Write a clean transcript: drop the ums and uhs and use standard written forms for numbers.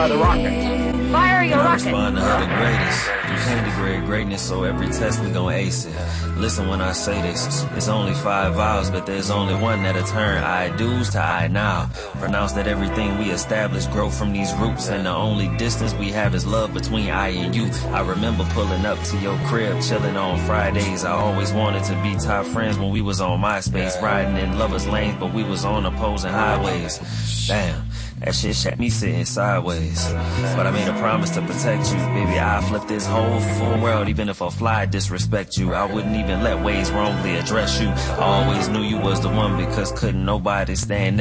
the rocket. Fire your rocket. Respond to her the greatest. You can't degrade greatness, so every test we gon' ace it. Listen when I say this, it's only 5 vowels, but there's only one that'll turn I do's to I now. Pronounce that everything we establish grow from these roots, and the only distance we have is love between I and you. I remember pulling up to your crib, chilling on Fridays. I always wanted to be top friends when we was on MySpace, riding in lovers lanes, but we was on opposing highways. Damn. That shit shot me sitting sideways. But I made a promise to protect you. Baby, I'll flip this whole full world even if a fly disrespect you. I wouldn't even let ways wrongly address you. I always knew you was the one because couldn't nobody stand